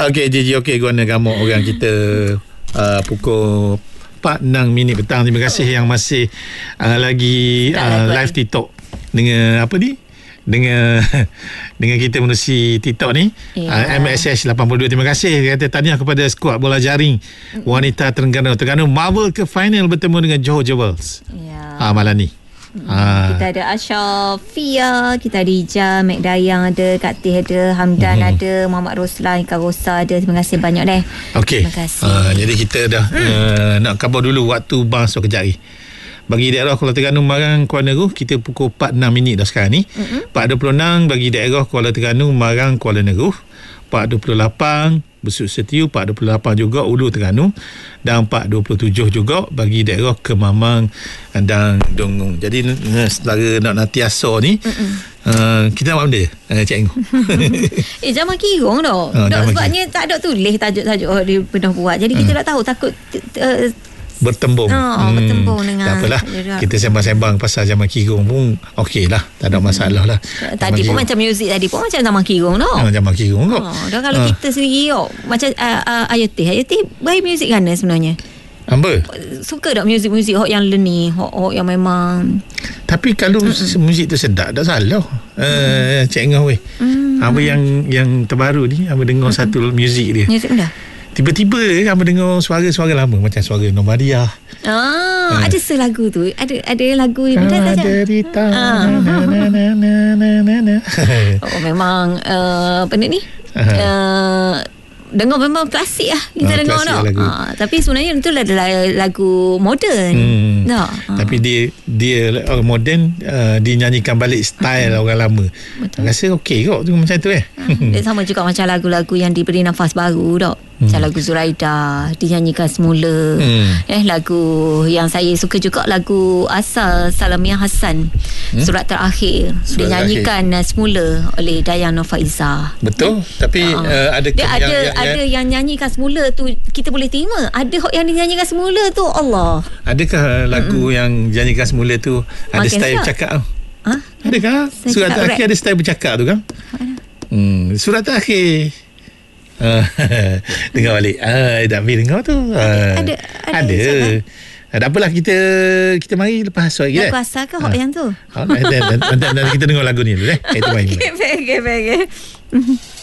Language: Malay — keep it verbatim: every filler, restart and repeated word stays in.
Okey, J J, okey, guna gamuk orang kita uh, pukul empat enam minit petang. Terima kasih oh. yang masih uh, lagi uh, live TikTok dengan apa ni? Dengan dengan kita menerusi TikTok ni, yeah. uh, M S S lapan puluh dua. Terima kasih, kata tahniah kepada skuad bola jaring mm-hmm. wanita Terengganu. Terengganu Marvel ke final bertemu dengan Johor Jewels yeah. uh, malam ni. Hmm. Ha. Kita ada Ashraf, Fia, kita ada Ija, Mek Dayang ada, Kak Tih ada, Hamdan hmm. ada, Muhammad Roslan, Kak Rosa ada. Terima kasih banyak deh. Okey. Terima kasih. Ha, jadi kita dah hmm. uh, nak khabar dulu waktu bangsa kejap lagi. Bagi daerah Kuala Terengganu Marang Kuala Neru, kita pukul empat enam minit dah sekarang ni. Mm-hmm. empat dua puluh enam bagi daerah Kuala Terengganu Marang Kuala Neru. empat dua puluh lapan Besut Setiu, empat dua puluh lapan juga Ulu Terengganu, dan empat dua puluh tujuh juga bagi daerah Kemamang dan Dongung. Jadi selera nak nantiasa ni uh, kita nak buat benda uh, Cik Enggu. Eh zaman kirong tau. Uh, sebabnya tak ada tulis tajuk-tajuk dia pernah buat. Jadi kita uh. tak tahu, takut uh, bertembung. Oh, hmm. bertembung dengan tak apalah. Kita sembang-sembang pasal zaman kirong pun okey lah. Tak ada masalah lah. Tadi pun macam muzik tadi pun macam zaman kirong no? Ha, zaman kirong kok. Oh, dan kalau ha. kita sendiri oh, macam uh, uh, Ayati. Ayati baik muzik kan sebenarnya? Apa? Suka tak muzik-muzik hok yang leni, hok, hok yang memang. Tapi kalau mm-mm. muzik tu sedap, tak salah. Uh, Cik Ngah weh. Mm. Apa yang yang terbaru ni, apa dengar mm-mm. satu muzik dia. Muzik dah. Tiba-tiba kamu dengar suara-suara lama macam suara Nomadia. Ah, ha. ada selagu tu. Ada ada lagu ni dah tak derita. Oh memang uh, apa ni? Uh, dengar memang klasik lah kita oh, dengar tau. Ha, tapi sebenarnya itu adalah lagu moden. Hmm. No. Ha. Tapi dia dia orang moden uh, dinyanyikan balik style hmm. orang lama. Betul. Rasa okey kok macam tu eh. Ha. Dia sama juga macam lagu-lagu yang diberi nafas baru tau. Macam hmm. lagu Zuraida dinyanyikan semula. Hmm. Eh lagu yang saya suka juga lagu asal Salamiah Hassan. Hmm? Surat terakhir Surat dinyanyikan terakhir. semula oleh Dayang Nurfaiza. Betul. Hmm. Tapi uh, uh, ada dia yang, ada yang, ada yang nyanyikan semula tu kita boleh terima. Ada yang dinyanyikan semula tu Allah. Adakah lagu hmm. yang dinyanyikan semula tu ada Makin style siap. bercakap tu? Ha? Adakah? Saya Surat terakhir rap. ada style bercakap tu kan? Hmm. Surat terakhir. Uh, dengar balik. Ah, uh, dah ambil dengar tu. Uh, ada ada. ada. Uh, tak apalah, kita kita mari lepas asal lagi. Lagu asal ke hok uh. yang tu? Ha, nanti kita dengar lagu ni dulu eh. Itu main. Okey, okey, okey.